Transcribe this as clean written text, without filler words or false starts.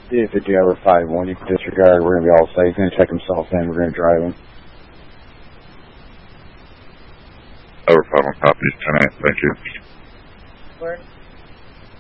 D50 over 5-1, you can disregard. We're going to be all safe. He's going to check himself in. We're going to drive him. Over 5-1 copies, 10-8, thank you. Word.